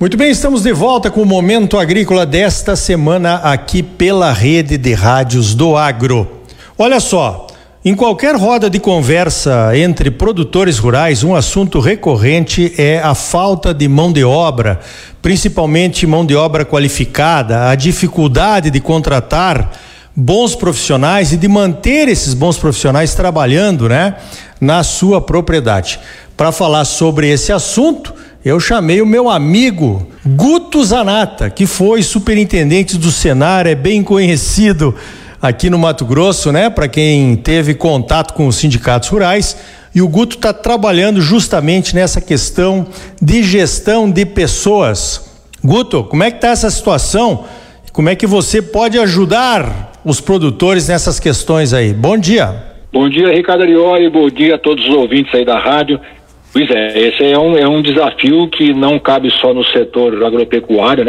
Muito bem, estamos de volta com o Momento Agrícola desta semana aqui pela Rede de Rádios do Agro. Olha só, em qualquer roda de conversa entre produtores rurais, um assunto recorrente é a falta de mão de obra, principalmente mão de obra qualificada, a dificuldade de contratar bons profissionais e de manter esses bons profissionais trabalhando, na sua propriedade. Para falar sobre esse assunto, eu chamei o meu amigo Guto Zanata, que foi superintendente do Senar, é bem conhecido aqui no Mato Grosso, para quem teve contato com os sindicatos rurais. E o Guto está trabalhando justamente nessa questão de gestão de pessoas. Guto, como é que está essa situação? Como é que você pode ajudar os produtores nessas questões aí? Bom dia. Bom dia, Ricardo Arioli, bom dia a todos os ouvintes aí da rádio. Pois é, esse é um desafio que não cabe só no setor agropecuário,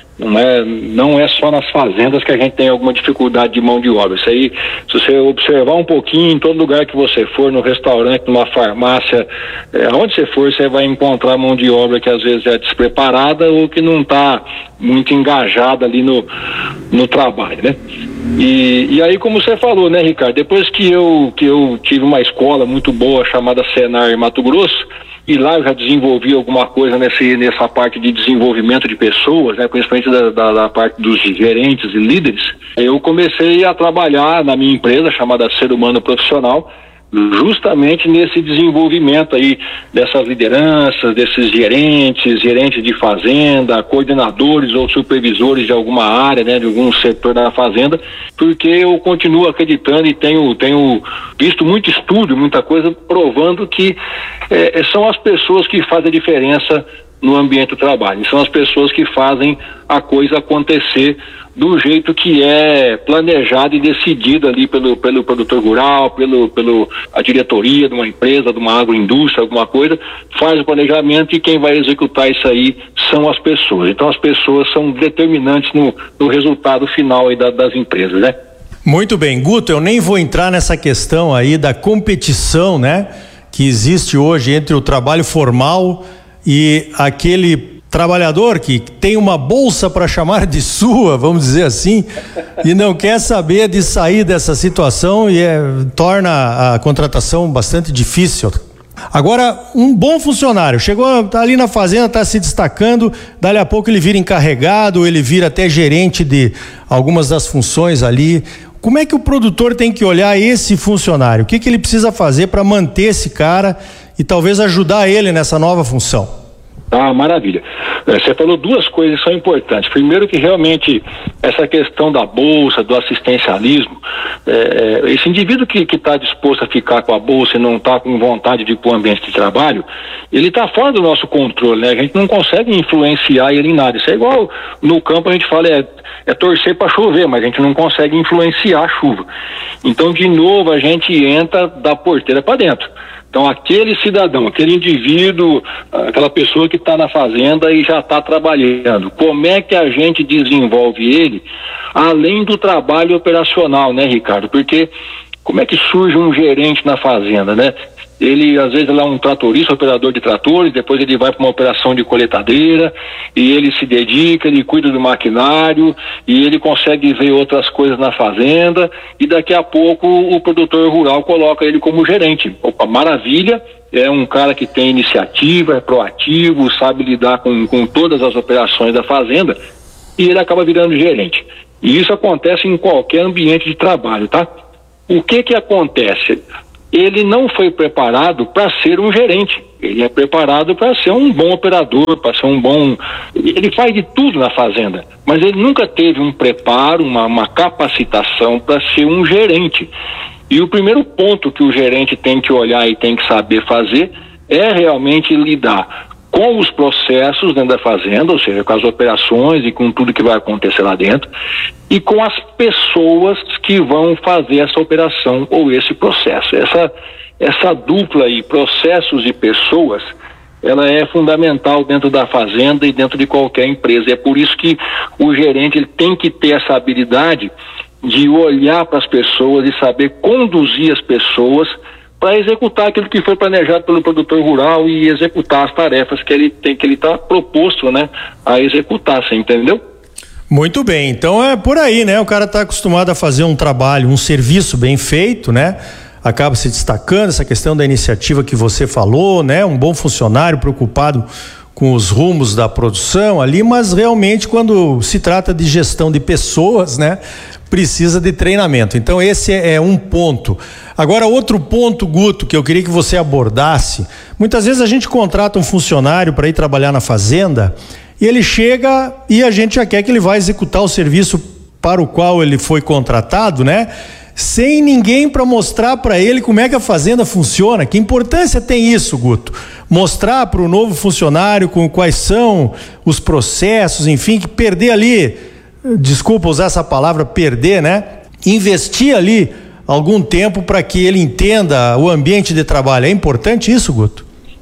Não é só nas fazendas que a gente tem alguma dificuldade de mão de obra. Isso aí, se você observar um pouquinho, em todo lugar que você for, no restaurante, numa farmácia, onde você for, você vai encontrar mão de obra que às vezes é despreparada ou que não está muito engajada ali no trabalho, E aí, como você falou, Ricardo, depois que eu tive uma escola muito boa chamada Senar em Mato Grosso, e lá eu já desenvolvi alguma coisa nessa parte de desenvolvimento de pessoas, principalmente da parte dos gerentes e líderes, eu comecei a trabalhar na minha empresa chamada Ser Humano Profissional, justamente nesse desenvolvimento aí dessas lideranças, desses gerentes de fazenda, coordenadores ou supervisores de alguma área, de algum setor da fazenda, porque eu continuo acreditando e tenho visto muito estudo, muita coisa provando que são as pessoas que fazem a diferença no ambiente do trabalho, são as pessoas que fazem a coisa acontecer do jeito que é planejado e decidido ali pelo produtor rural, a diretoria de uma empresa, de uma agroindústria, alguma coisa, faz o planejamento e quem vai executar isso aí são as pessoas. Então as pessoas são determinantes no resultado final aí das empresas, Muito bem, Guto, eu nem vou entrar nessa questão aí da competição, que existe hoje entre o trabalho formal e aquele trabalhador que tem uma bolsa para chamar de sua, vamos dizer assim, e não quer saber de sair dessa situação e torna a contratação bastante difícil. Agora, um bom funcionário, tá ali na fazenda, está se destacando, dali a pouco ele vira encarregado, ele vira até gerente de algumas das funções ali. Como é que o produtor tem que olhar esse funcionário? O que ele precisa fazer para manter esse cara e talvez ajudar ele nessa nova função? Maravilha. Você falou duas coisas que são importantes. Primeiro, que realmente essa questão da bolsa, do assistencialismo, esse indivíduo que está disposto a ficar com a bolsa e não está com vontade de ir para o ambiente de trabalho, ele está fora do nosso controle, A gente não consegue influenciar ele em nada. Isso é igual no campo a gente fala, é torcer para chover, mas a gente não consegue influenciar a chuva. Então, de novo, a gente entra da porteira para dentro. Então, aquele cidadão, aquele indivíduo, aquela pessoa que está na fazenda e já está trabalhando, como é que a gente desenvolve ele, além do trabalho operacional, Ricardo? Porque como é que surge um gerente na fazenda, Ele, às vezes, ele é um tratorista, operador de tratores, depois ele vai para uma operação de coletadeira e ele se dedica, ele cuida do maquinário e ele consegue ver outras coisas na fazenda e daqui a pouco o produtor rural coloca ele como gerente. Opa, maravilha, é um cara que tem iniciativa, é proativo, sabe lidar com todas as operações da fazenda e ele acaba virando gerente. E isso acontece em qualquer ambiente de trabalho, O que acontece? Ele não foi preparado para ser um gerente, ele é preparado para ser um bom operador, para ser um bom... Ele faz de tudo na fazenda, mas ele nunca teve um preparo, uma capacitação para ser um gerente. E o primeiro ponto que o gerente tem que olhar e tem que saber fazer é realmente lidar com os processos dentro da fazenda, ou seja, com as operações e com tudo que vai acontecer lá dentro, e com as pessoas que vão fazer essa operação ou esse processo. Essa dupla aí, processos e pessoas, ela é fundamental dentro da fazenda e dentro de qualquer empresa. É por isso que o gerente ele tem que ter essa habilidade de olhar para as pessoas e saber conduzir as pessoas para executar aquilo que foi planejado pelo produtor rural e executar as tarefas que ele está proposto, né, a executar, você entendeu? Muito bem, então é por aí, né? O cara está acostumado a fazer um trabalho, um serviço bem feito, né? Acaba se destacando essa questão da iniciativa que você falou, né? Um bom funcionário preocupado com os rumos da produção ali, mas realmente quando se trata de gestão de pessoas, né? Precisa de treinamento. Então esse é um ponto. Agora, outro ponto, Guto, que eu queria que você abordasse. Muitas vezes a gente contrata um funcionário para ir trabalhar na fazenda e ele chega e a gente já quer que ele vá executar o serviço para o qual ele foi contratado, né? Sem ninguém para mostrar para ele como é que a fazenda funciona. Que importância tem isso, Guto? Mostrar para o novo funcionário quais são os processos, enfim, que perder ali, desculpa usar essa palavra, perder, né? Investir ali algum tempo para que ele entenda o ambiente de trabalho. É importante isso, Guto?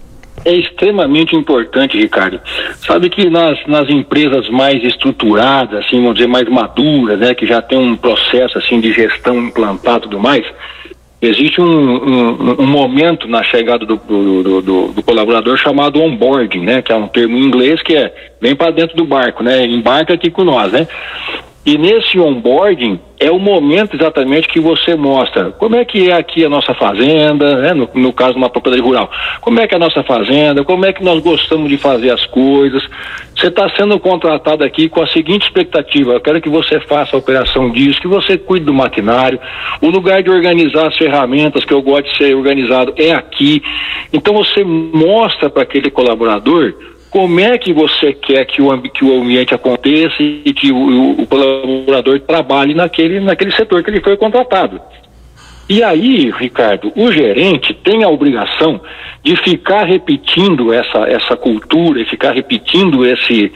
É extremamente importante, Ricardo. Sabe que nas empresas mais estruturadas, assim, vamos dizer, mais maduras, né, que já tem um processo assim de gestão implantado e tudo mais, existe um momento na chegada do colaborador chamado onboarding, né, que é um termo em inglês que vem para dentro do barco, né, embarca aqui com nós, né? E nesse onboarding é o momento exatamente que você mostra como é que é aqui a nossa fazenda, né? No caso de uma propriedade rural, como é que é a nossa fazenda, como é que nós gostamos de fazer as coisas. Você está sendo contratado aqui com a seguinte expectativa: eu quero que você faça a operação disso, que você cuide do maquinário, o lugar de organizar as ferramentas que eu gosto de ser organizado é aqui. Então você mostra para aquele colaborador como é que você quer que o ambiente aconteça e que o colaborador trabalhe naquele setor que ele foi contratado. E aí, Ricardo, o gerente tem a obrigação de ficar repetindo essa cultura e ficar repetindo esses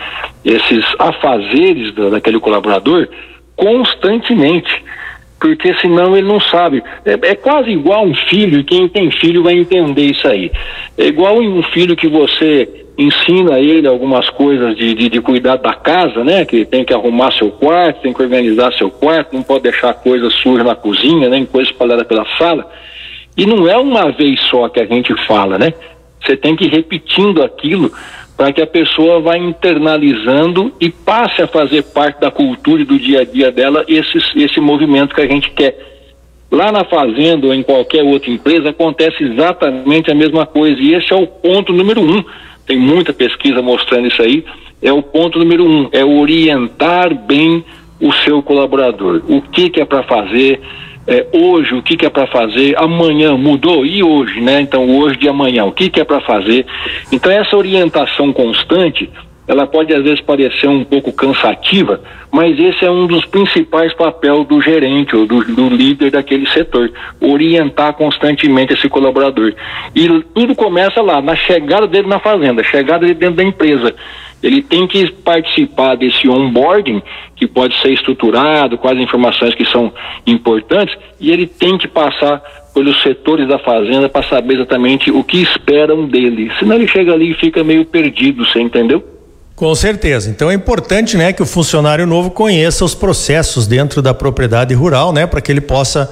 afazeres daquele colaborador constantemente, porque senão ele não sabe. É quase igual um filho, e quem tem filho vai entender isso aí. É igual um filho que você ensina ele algumas coisas de cuidar da casa, né? Que tem que arrumar seu quarto, tem que organizar seu quarto, não pode deixar coisa suja na cozinha, nem coisa espalhada pela sala. E não é uma vez só que a gente fala, né? Você tem que ir repetindo aquilo para que a pessoa vá internalizando e passe a fazer parte da cultura e do dia a dia dela esse movimento que a gente quer. Lá na fazenda ou em qualquer outra empresa acontece exatamente a mesma coisa, e esse é o ponto número 1. Tem muita pesquisa mostrando isso aí. É o ponto número 1, é orientar bem o seu colaborador. O que é para fazer hoje, o que é para fazer amanhã, mudou, e hoje, né? Então hoje de amanhã, o que é para fazer. Então essa orientação constante, ela pode às vezes parecer um pouco cansativa, mas esse é um dos principais papéis do gerente ou do líder daquele setor, orientar constantemente esse colaborador. E tudo começa lá, na chegada dele na fazenda, chegada dele dentro da empresa. Ele tem que participar desse onboarding, que pode ser estruturado com as informações que são importantes, e ele tem que passar pelos setores da fazenda para saber exatamente o que esperam dele. Senão ele chega ali e fica meio perdido, você entendeu? Com certeza. Então é importante, né, que o funcionário novo conheça os processos dentro da propriedade rural, né, para que ele possa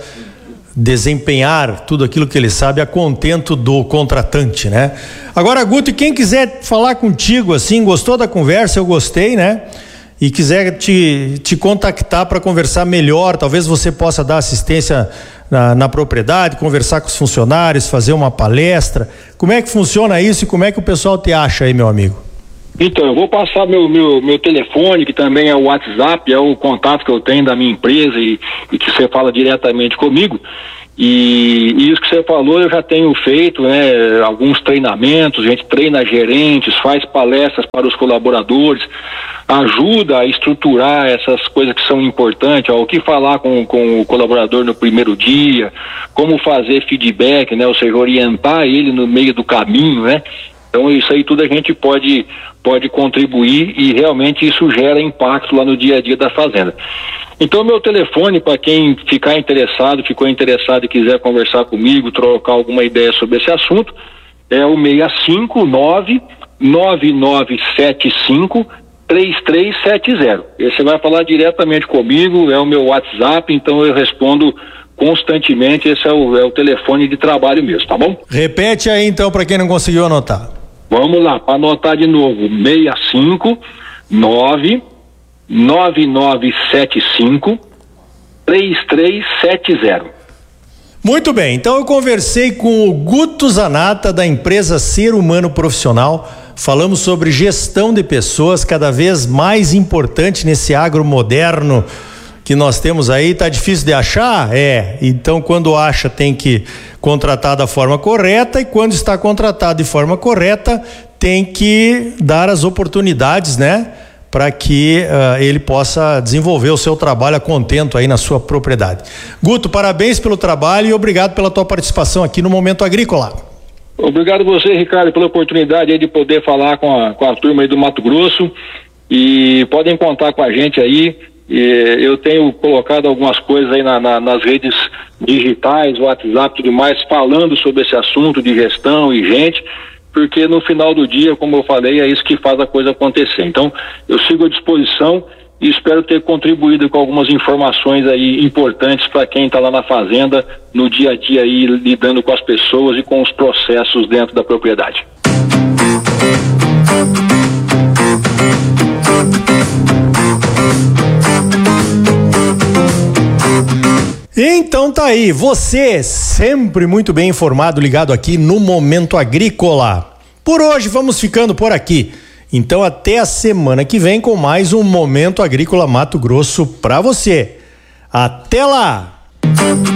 desempenhar tudo aquilo que ele sabe a contento do contratante, né? Agora, Guto, e quem quiser falar contigo assim, gostou da conversa, eu gostei, né? E quiser te contactar para conversar melhor, talvez você possa dar assistência na propriedade, conversar com os funcionários, fazer uma palestra. Como é que funciona isso e como é que o pessoal te acha aí, meu amigo? Então, eu vou passar meu telefone, que também é o WhatsApp, é o contato que eu tenho da minha empresa e que você fala diretamente comigo. E isso que você falou eu já tenho feito, né? Alguns treinamentos, a gente treina gerentes, faz palestras para os colaboradores, ajuda a estruturar essas coisas que são importantes, ó, o que falar com o colaborador no primeiro dia, como fazer feedback, né? Ou seja, orientar ele no meio do caminho, né? Então isso aí tudo a gente pode contribuir e realmente isso gera impacto lá no dia a dia da fazenda. Então meu telefone, para quem ficou interessado e quiser conversar comigo, trocar alguma ideia sobre esse assunto, é o 659-9975-3370. Esse vai falar diretamente comigo, é o meu WhatsApp, então eu respondo constantemente. Esse é o telefone de trabalho mesmo, tá bom? Repete aí então para quem não conseguiu anotar. Vamos lá, para anotar de novo, 659-9975-3370. Muito bem, então eu conversei com o Guto Zanata, da empresa Ser Humano Profissional. Falamos sobre gestão de pessoas, cada vez mais importante nesse agro moderno que nós temos aí. Tá difícil de achar? Então quando acha tem que contratar da forma correta, e quando está contratado de forma correta tem que dar as oportunidades, né? Para que ele possa desenvolver o seu trabalho a contento aí na sua propriedade. Guto, parabéns pelo trabalho e obrigado pela tua participação aqui no Momento Agrícola. Obrigado você, Ricardo, pela oportunidade aí de poder falar com a turma aí do Mato Grosso, e podem contar com a gente aí. Eu tenho colocado algumas coisas aí nas redes digitais, WhatsApp e tudo mais, falando sobre esse assunto de gestão e gente, porque no final do dia, como eu falei, é isso que faz a coisa acontecer. Então, eu sigo à disposição e espero ter contribuído com algumas informações aí importantes para quem está lá na fazenda, no dia a dia aí, lidando com as pessoas e com os processos dentro da propriedade. Então tá aí, você sempre muito bem informado, ligado aqui no Momento Agrícola. Por hoje vamos ficando por aqui. Então até a semana que vem com mais um Momento Agrícola Mato Grosso para você. Até lá!